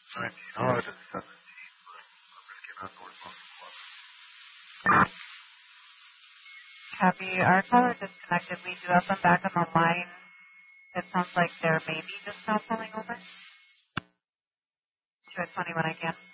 1900 and 17, but I'm risking on northbound plus. Copy. Our caller disconnected. We do have them back on the line. It sounds like they're maybe just now pulling over. 221 again.